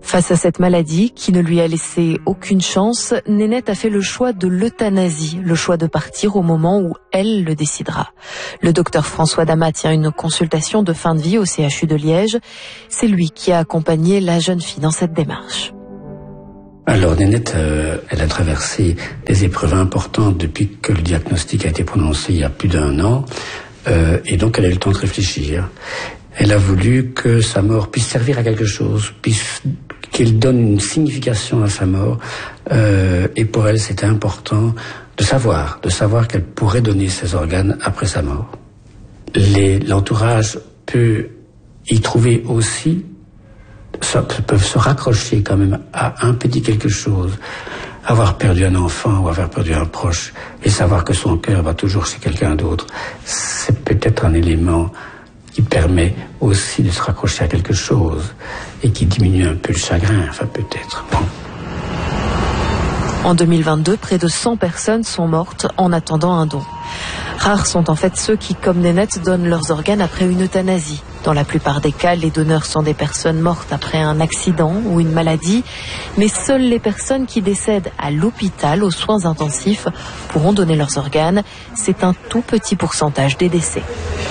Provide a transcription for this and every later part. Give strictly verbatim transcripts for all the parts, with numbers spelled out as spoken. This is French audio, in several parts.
Face à cette maladie qui ne lui a laissé aucune chance, Nénette a fait le choix de l'euthanasie, le choix de partir au moment où elle le décidera. Le docteur François Damas tient une consultation de fin de vie au C H U de Liège. C'est lui qui a accompagné la jeune fille dans cette démarche. Alors Nénette, euh, elle a traversé des épreuves importantes depuis que le diagnostic a été prononcé il y a plus d'un an, euh, et donc elle a eu le temps de réfléchir. Elle a voulu que sa mort puisse servir à quelque chose, puisse qu'elle donne une signification à sa mort, euh, et pour elle c'était important de savoir, de savoir qu'elle pourrait donner ses organes après sa mort. Les, l'entourage peut y trouver aussi, ça, peuvent se raccrocher quand même à un petit quelque chose, avoir perdu un enfant ou avoir perdu un proche, et savoir que son cœur va toujours chez quelqu'un d'autre, c'est peut-être un élément qui permet aussi de se raccrocher à quelque chose et qui diminue un peu le chagrin, enfin peut-être. Bon. En deux mille vingt-deux, près de cent personnes sont mortes en attendant un don. Rares sont en fait ceux qui, comme Nénette, donnent leurs organes après une euthanasie. Dans la plupart des cas, les donneurs sont des personnes mortes après un accident ou une maladie, mais seules les personnes qui décèdent à l'hôpital aux soins intensifs pourront donner leurs organes. C'est un tout petit pourcentage des décès.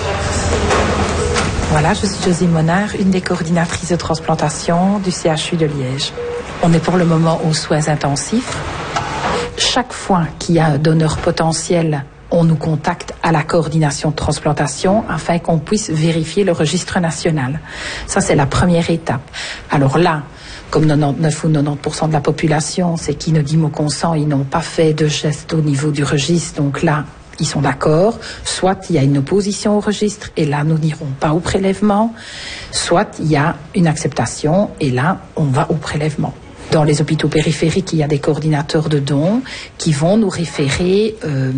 Voilà, je suis Josie Monard, une des coordinatrices de transplantation du C H U de Liège. On est pour le moment aux soins intensifs. Chaque fois qu'il y a un donneur potentiel, on nous contacte à la coordination de transplantation afin qu'on puisse vérifier le registre national. Ça, c'est la première étape. Alors là, comme quatre-vingt-dix-neuf ou quatre-vingt-dix pour cent de la population, c'est qui ne dit mot consent, ils n'ont pas fait de geste au niveau du registre, donc là, ils sont d'accord. Soit il y a une opposition au registre, et là, nous n'irons pas au prélèvement. Soit il y a une acceptation, et là, on va au prélèvement. Dans les hôpitaux périphériques, il y a des coordinateurs de dons qui vont nous référer euh,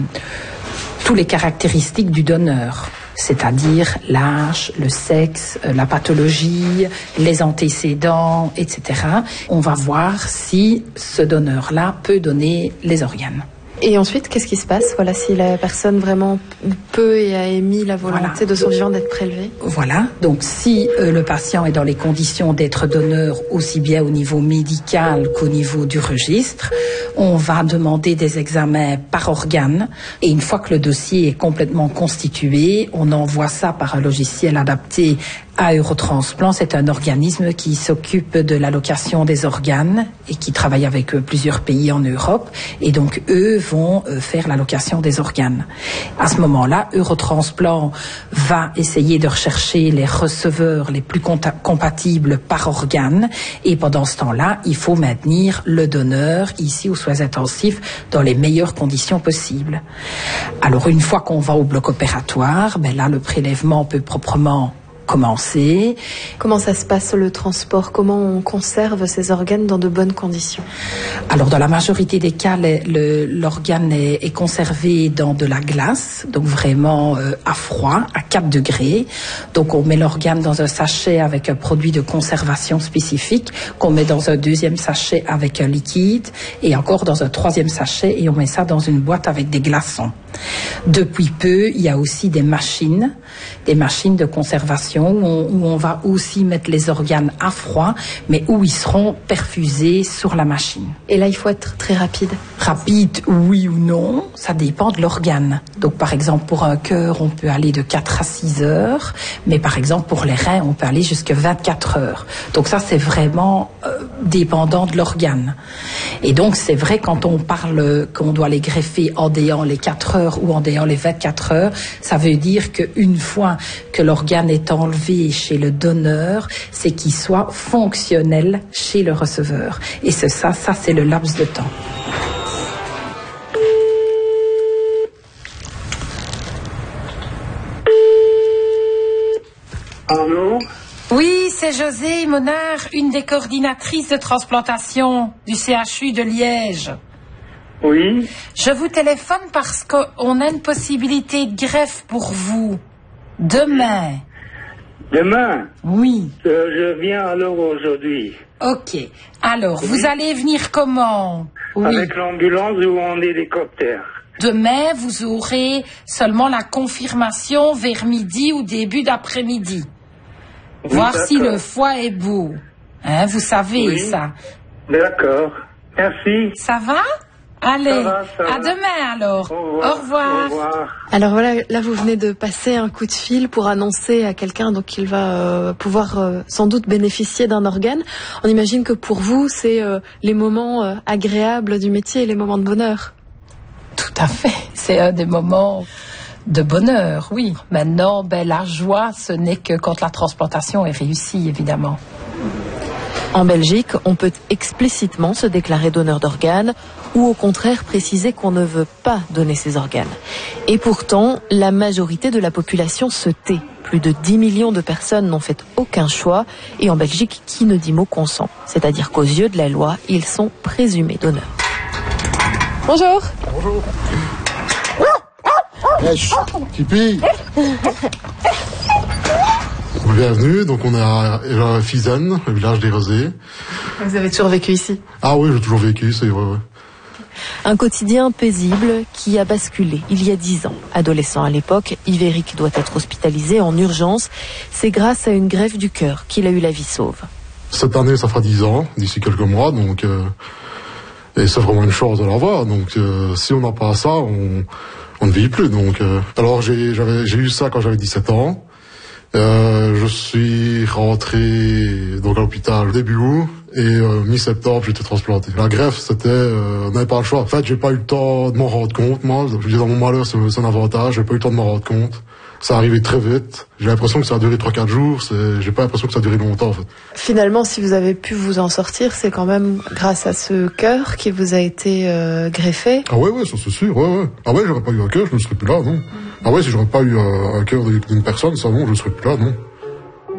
tous les caractéristiques du donneur, c'est-à-dire l'âge, le sexe, la pathologie, les antécédents, et cetera. On va voir si ce donneur-là peut donner les organes. Et ensuite, qu'est-ce qui se passe? Voilà, si la personne vraiment peut et a émis la volonté voilà. de son vivant d'être prélevée. Voilà. Donc, si euh, le patient est dans les conditions d'être donneur aussi bien au niveau médical qu'au niveau du registre, on va demander des examens par organe. Et une fois que le dossier est complètement constitué, on envoie ça par un logiciel adapté à Eurotransplant. C'est un organisme qui s'occupe de l'allocation des organes et qui travaille avec euh, plusieurs pays en Europe. Et donc, eux vont euh, faire l'allocation des organes. À ce moment-là, Eurotransplant va essayer de rechercher les receveurs les plus compa- compatibles par organe. Et pendant ce temps-là, il faut maintenir le donneur ici aux soins intensifs dans les meilleures conditions possibles. Alors, une fois qu'on va au bloc opératoire, ben là, le prélèvement peut proprement commencer. Comment ça se passe le transport? Comment on conserve ces organes dans de bonnes conditions? Alors dans la majorité des cas, le, le, l'organe est, est conservé dans de la glace, donc vraiment euh, à froid, à quatre degrés. Donc on met l'organe dans un sachet avec un produit de conservation spécifique, qu'on met dans un deuxième sachet avec un liquide, et encore dans un troisième sachet, et on met ça dans une boîte avec des glaçons. Depuis peu, il y a aussi des machines, des machines de conservation où on, où on va aussi mettre les organes à froid, mais où ils seront perfusés sur la machine. Et là, il faut être très rapide. Rapide, oui ou non, ça dépend de l'organe. Donc, par exemple, pour un cœur, on peut aller de quatre à six heures, mais par exemple, pour les reins, on peut aller jusqu'à vingt-quatre heures. Donc ça, c'est vraiment euh, dépendant de l'organe. Et donc, c'est vrai, quand on parle qu'on doit les greffer en déant les quatre heures ou en déant les vingt-quatre heures, ça veut dire qu'une fois que l'organe est enlevé chez le donneur, c'est qu'il soit fonctionnel chez le receveur. Et c'est ça, ça c'est le laps de temps. Allô? Oui, c'est Josée Monard, une des coordinatrices de transplantation du C H U de Liège. Oui. Je vous téléphone parce qu'on a une possibilité de greffe pour vous. Demain. Demain? Oui. Euh, je viens alors aujourd'hui. Ok. Alors, oui. Vous allez venir comment? Oui. Avec l'ambulance ou en hélicoptère? Demain, vous aurez seulement la confirmation vers midi ou début d'après-midi. Oui, voir d'accord. Si le foie est beau. Hein, vous savez Oui. ça. D'accord. Merci. Ça va? Allez, Ça va, ça à va. demain alors. Au revoir. Au revoir. Au revoir. Alors voilà, là vous venez de passer un coup de fil pour annoncer à quelqu'un donc qu'il va euh, pouvoir euh, sans doute bénéficier d'un organe. On imagine que pour vous c'est euh, les moments euh, agréables du métier et les moments de bonheur. Tout à fait. C'est un des moments de bonheur, oui. Maintenant, ben, la joie, ce n'est que quand la transplantation est réussie, évidemment. En Belgique, on peut explicitement se déclarer donneur d'organes ou au contraire préciser qu'on ne veut pas donner ses organes. Et pourtant, la majorité de la population se tait. Plus de dix millions de personnes n'ont fait aucun choix. Et en Belgique, qui ne dit mot consent? C'est-à-dire qu'aux yeux de la loi, ils sont présumés donneurs. Bonjour. Bonjour. Hey, chut, Kipi. Bienvenue, donc on est à, à Fizen, le village des Rosées. Vous avez toujours vécu ici? Ah oui, j'ai toujours vécu, c'est vrai. Ouais. Un quotidien paisible qui a basculé il y a dix ans. Adolescent à l'époque, Yves-Éric doit être hospitalisé en urgence. C'est grâce à une greffe du cœur qu'il a eu la vie sauve. Cette année, ça fera dix ans, d'ici quelques mois, donc euh, et c'est vraiment une chance de l'avoir. Donc euh, si on n'a pas ça, on, on ne vit plus. Donc euh, alors j'ai, j'avais, j'ai eu ça quand j'avais dix-sept ans. Euh, je suis rentré donc à l'hôpital début août et euh, mi-septembre j'étais transplanté. La greffe c'était, euh, on n'avait pas le choix. En fait j'ai pas eu le temps de m'en rendre compte. Moi, je dis dans mon malheur c'est, c'est un avantage. J'ai pas eu le temps de m'en rendre compte. Ça arrivait très vite. J'ai l'impression que ça a duré trois quatre jours. C'est, j'ai pas l'impression que ça a duré longtemps en fait. Finalement, si vous avez pu vous en sortir, c'est quand même grâce à ce cœur qui vous a été euh, greffé. Ah ouais ouais, ça c'est sûr. Ouais ouais. Ah ouais, j'aurais pas eu un cœur, je ne serais plus là, non. Ah ouais, si j'aurais pas eu euh, un cœur d'une personne, ça non, je ne serais plus là, non.